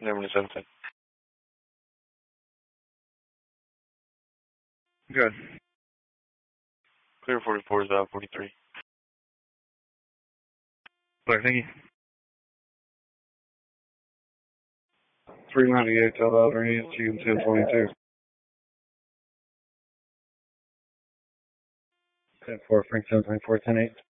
Number 17. Good. Clear 44 is 43. Clear, thank you. 398 till about ESG 1022. 10-4, Frank 724, 10-8.